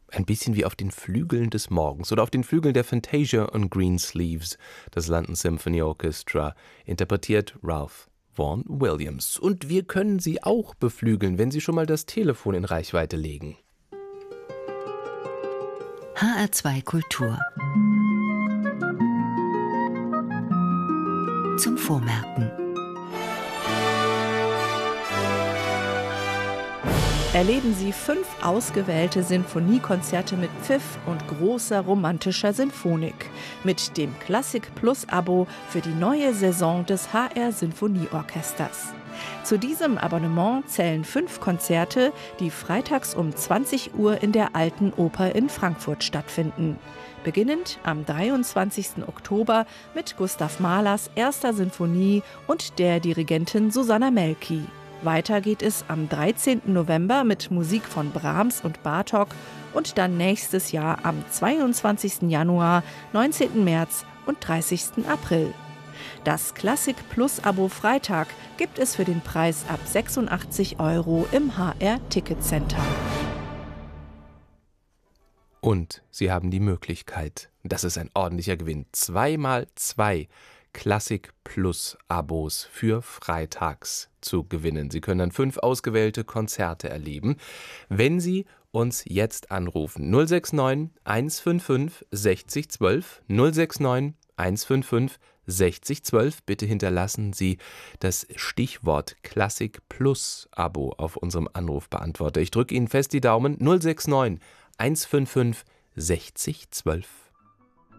Ein bisschen wie auf den Flügeln des Morgens oder auf den Flügeln der Fantasia und Greensleeves. Das London Symphony Orchestra interpretiert Ralph Vaughan Williams. Und wir können Sie auch beflügeln, wenn Sie schon mal das Telefon in Reichweite legen. HR2 Kultur zum Vormerken. Erleben Sie 5 ausgewählte Sinfoniekonzerte mit Pfiff und großer romantischer Sinfonik mit dem Klassik Plus Abo für die neue Saison des HR Sinfonieorchesters. Zu diesem Abonnement zählen 5 Konzerte, die freitags um 20 Uhr in der Alten Oper in Frankfurt stattfinden. Beginnend am 23. Oktober mit Gustav Mahlers 1. Sinfonie und der Dirigentin Susanna Melki. Weiter geht es am 13. November mit Musik von Brahms und Bartók und dann nächstes Jahr am 22. Januar, 19. März und 30. April. Das Klassik Plus Abo Freitag gibt es für den Preis ab 86 € im HR Ticket Center. Und Sie haben die Möglichkeit, das ist ein ordentlicher Gewinn, 2x2 Klassik Plus Abos für freitags zu gewinnen. Sie können dann 5 ausgewählte Konzerte erleben, wenn Sie uns jetzt anrufen. 069 155 60 12, 069 155 60 12. Bitte hinterlassen Sie das Stichwort Klassik Plus Abo auf unserem Anrufbeantworter. Ich drücke Ihnen fest die Daumen. 069 155 60 12.